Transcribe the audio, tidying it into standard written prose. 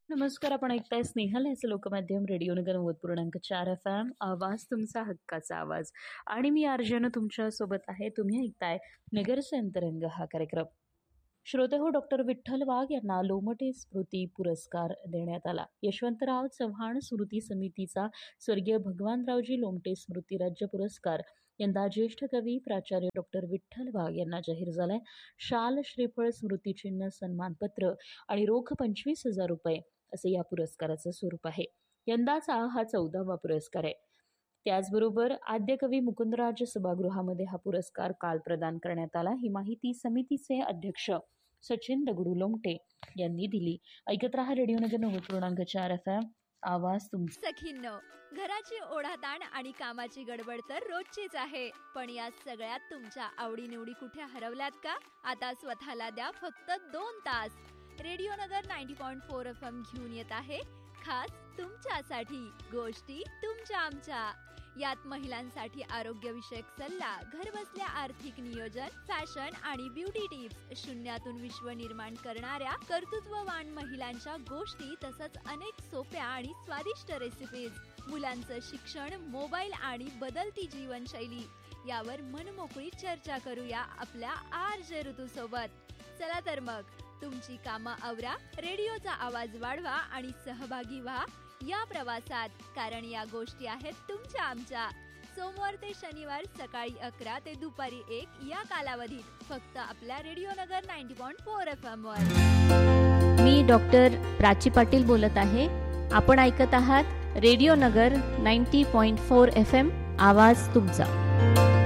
नमस्कार. आपण ऐकताय स्नेहल याचं लोकमाध्यम रेडिओ नगर 90.4 FM. आवाज तुमचा हक्काचा आवाज. आणि मी आर्जन तुमच्या सोबत आहे. तुम्ही ऐकताय नगरचे अंतरंग हा कार्यक्रम. श्रोते हो, डॉक्टर विठ्ठल वाघ यांना लोमटे स्मृती पुरस्कार देण्यात आला. यशवंतराव चव्हाण स्मृती समितीचा स्वर्गीय भगवानरावजी लोमटे स्मृती राज्य पुरस्कार यंदा ज्येष्ठ कवी प्राचार्य डॉक्टर विठ्ठल वाघ यांना जाहीर झालाय. शाल, श्रीफळ, स्मृतिचिन्ह, सन्मानपत्र आणि रोख 25,000 रुपये असे या पुरस्काराचं स्वरूप आहे. यंदाचा हा 14वा पुरस्कार आहे. त्याचबरोबर आद्य कवी मुकुंदराज सभागृहामध्ये हा पुरस्कार काल प्रदान करण्यात आला. ही माहिती समितीचे अध्यक्ष सचिन दगडू लोमटे यांनी दिली. ऐकत रहा रेडिओ नगर 90.4 FM. आवाज तुमचा. सखींनो, घराची ओढाताण आणि कामाची गडबड तर रोजचीच आहे, पण या सगळ्यात तुमच्या आवडीनिवडी कुठे हरवल्यात का? आता स्वतःला द्या फक्त 2 तास. रेडिओ नगर 90.4 FM घेऊन येत आहे खास तुमच्यासाठी गोष्टी तुमच्या आमच्या. यात महिलांसाठी आरोग्यविषयक सल्ला, घरबसल्या आर्थिक नियोजन, फॅशन आणि ब्युटी टिप्स, शून्यातून विश्व निर्माण करणाऱ्या कर्तृत्ववान महिलांच्या गोष्टी, तसंच अनेक सोप्या आणि स्वादिष्ट रेसिपीज, मुलांचं शिक्षण, मोबाईल आणि बदलती जीवनशैली यावर मनमोकळी चर्चा करूया आपल्या RJ ऋतू सोबत. चला तर मग तुमची कामं आवरा, रेडिओचा आवाज वाढवा आणि सहभागी व्हा या प्रवासात, कारण या गोष्टी आहेत तुमच्या आमच्या. सोमवार ते शनिवार सकाळी 11 ते दुपारी 1 या कालावधीत फक्त आपल्या रेडिओ नगर 90.4 FM वर. मी डॉक्टर प्राची पाटील बोलत आहे. आपण ऐकत आहात रेडिओ नगर 90.4 FM. आवाज तुमचा.